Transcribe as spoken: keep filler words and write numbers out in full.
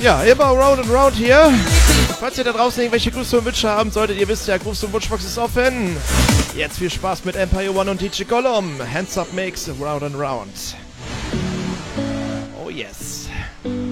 Ja, immer round and round hier. Falls ihr da draußen irgendwelche Grooves und Wünsche haben solltet, ihr wisst ja, Grooves und Wunschbox ist offen. Jetzt viel Spaß mit Empire One und D J Gollum. Hands Up Makes Round and Round. Oh yes.